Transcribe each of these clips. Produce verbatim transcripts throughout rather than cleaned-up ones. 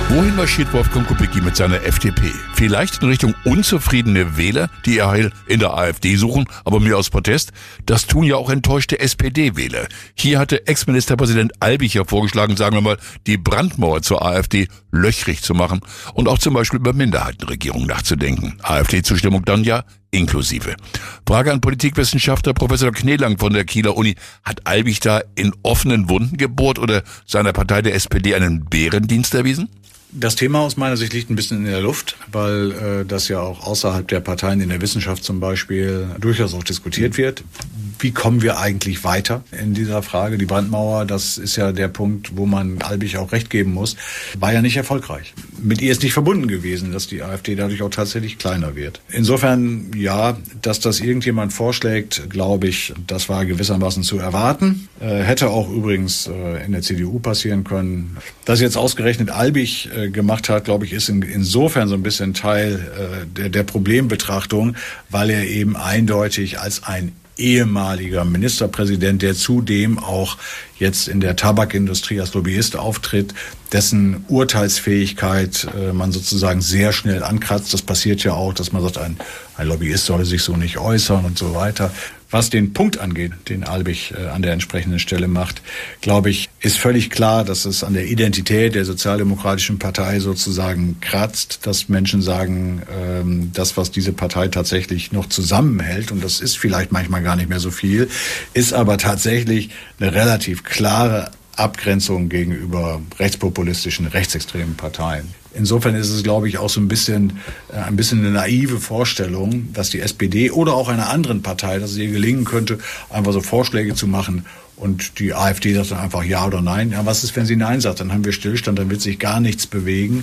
Wohin marschiert Wolfgang Kubicki mit seiner F D P? Vielleicht in Richtung unzufriedene Wähler, die ihr Heil in der AfD suchen, aber mehr aus Protest? Das tun ja auch enttäuschte S P D-Wähler. Hier hatte Ex-Ministerpräsident Albicher vorgeschlagen, sagen wir mal, die Brandmauer zur AfD löchrig zu machen und auch zum Beispiel über Minderheitenregierung nachzudenken. AfD-Zustimmung dann ja inklusive. Frage an Politikwissenschaftler Professor Kneelang von der Kieler Uni. Hat Albich da in offenen Wunden gebohrt oder seiner Partei der S P D einen Bärendienst erwiesen? Das Thema aus meiner Sicht liegt ein bisschen in der Luft, weil äh, das ja auch außerhalb der Parteien in der Wissenschaft zum Beispiel durchaus auch diskutiert wird. Wie kommen wir eigentlich weiter in dieser Frage? Die Brandmauer, das ist ja der Punkt, wo man Albich auch recht geben muss, war ja nicht erfolgreich. Mit ihr ist nicht verbunden gewesen, dass die AfD dadurch auch tatsächlich kleiner wird. Insofern, ja, dass das irgendjemand vorschlägt, glaube ich, das war gewissermaßen zu erwarten. Äh, hätte auch übrigens äh, in der C D U passieren können. Dass jetzt ausgerechnet Albich äh, gemacht hat, glaube ich, ist in, insofern so ein bisschen Teil äh, der, der Problembetrachtung, weil er eben eindeutig als ein ehemaliger Ministerpräsident, der zudem auch jetzt in der Tabakindustrie als Lobbyist auftritt, dessen Urteilsfähigkeit äh, man sozusagen sehr schnell ankratzt. Das passiert ja auch, dass man sagt, ein, ein Lobbyist solle sich so nicht äußern und so weiter. Was den Punkt angeht, den Albich äh, an der entsprechenden Stelle macht, glaube ich, ist völlig klar, dass es an der Identität der Sozialdemokratischen Partei sozusagen kratzt, dass Menschen sagen, ähm, das, was diese Partei tatsächlich noch zusammenhält, und das ist vielleicht manchmal gar nicht mehr so viel, ist aber tatsächlich eine relativ klare Abgrenzung gegenüber rechtspopulistischen, rechtsextremen Parteien. Insofern ist es, glaube ich, auch so ein bisschen, äh, ein bisschen eine naive Vorstellung, dass die S P D oder auch einer anderen Partei, dass es ihr gelingen könnte, einfach so Vorschläge zu machen und die AfD sagt dann einfach Ja oder Nein. Ja, was ist, wenn sie Nein sagt? Dann haben wir Stillstand, dann wird sich gar nichts bewegen.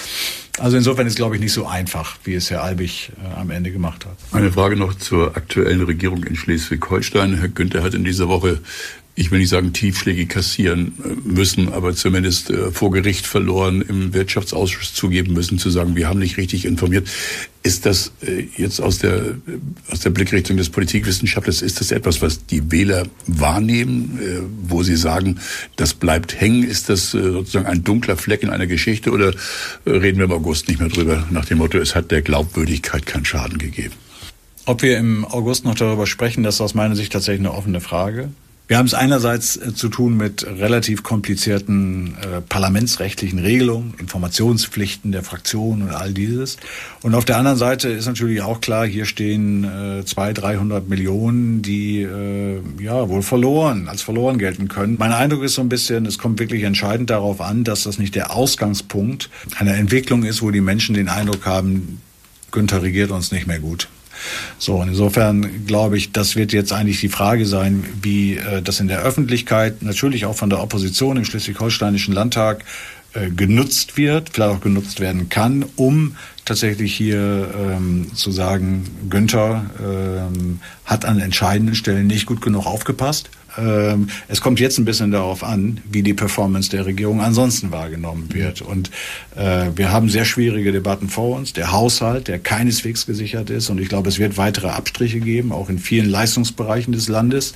Also insofern ist, glaube ich, nicht so einfach, wie es Herr Albich äh, am Ende gemacht hat. Eine Frage noch zur aktuellen Regierung in Schleswig-Holstein. Herr Günther hat in dieser Woche, ich will nicht sagen Tiefschläge kassieren müssen, aber zumindest äh, vor Gericht verloren, im Wirtschaftsausschuss zugeben müssen, zu sagen, wir haben nicht richtig informiert. Ist das äh, jetzt aus der aus der Blickrichtung des Politikwissenschaftlers, ist das etwas, was die Wähler wahrnehmen, äh, wo sie sagen, das bleibt hängen? Ist das äh, sozusagen ein dunkler Fleck in einer Geschichte oder äh, reden wir im August nicht mehr drüber, nach dem Motto, es hat der Glaubwürdigkeit keinen Schaden gegeben? Ob wir im August noch darüber sprechen, das ist aus meiner Sicht tatsächlich eine offene Frage. Wir haben es einerseits äh, zu tun mit relativ komplizierten äh, parlamentsrechtlichen Regelungen, Informationspflichten der Fraktionen und all dieses. Und auf der anderen Seite ist natürlich auch klar, hier stehen äh, zweihundert, dreihundert Millionen, die äh, ja wohl verloren, als verloren gelten können. Mein Eindruck ist so ein bisschen, es kommt wirklich entscheidend darauf an, dass das nicht der Ausgangspunkt einer Entwicklung ist, wo die Menschen den Eindruck haben, Günther regiert uns nicht mehr gut. So, und insofern glaube ich, das wird jetzt eigentlich die Frage sein, wie äh, das in der Öffentlichkeit, natürlich auch von der Opposition im Schleswig-Holsteinischen Landtag äh, genutzt wird, vielleicht auch genutzt werden kann, um tatsächlich hier ähm, zu sagen, Günther ähm, hat an entscheidenden Stellen nicht gut genug aufgepasst. Ähm, es kommt jetzt ein bisschen darauf an, wie die Performance der Regierung ansonsten wahrgenommen wird. Und äh, wir haben sehr schwierige Debatten vor uns. Der Haushalt, der keineswegs gesichert ist. Und ich glaube, es wird weitere Abstriche geben, auch in vielen Leistungsbereichen des Landes.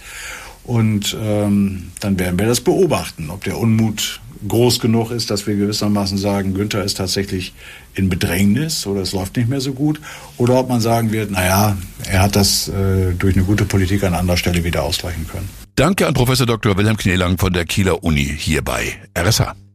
Und ähm, dann werden wir das beobachten, ob der Unmut groß genug ist, dass wir gewissermaßen sagen, Günther ist tatsächlich in Bedrängnis oder es läuft nicht mehr so gut. Oder ob man sagen wird, naja, er hat das äh, durch eine gute Politik an anderer Stelle wieder ausgleichen können. Danke an Professor Doktor Wilhelm Kneelang von der Kieler Uni hier bei R S H.